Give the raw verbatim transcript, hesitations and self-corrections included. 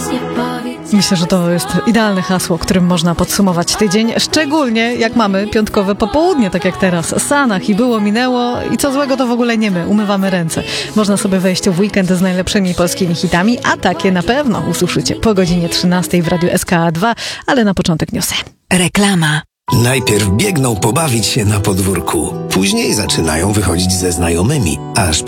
Myślę, że to jest idealne hasło, którym można podsumować tydzień, szczególnie jak mamy piątkowe popołudnie, tak jak teraz. Sanach i było, minęło i co złego to w ogóle nie my, umywamy ręce. Można sobie wejść w weekend z najlepszymi polskimi hitami, a takie na pewno usłyszycie po godzinie trzynastej w Radiu S K A dwa, ale na początek newsy. Reklama. Najpierw biegną pobawić się na podwórku, później zaczynają wychodzić ze znajomymi, aż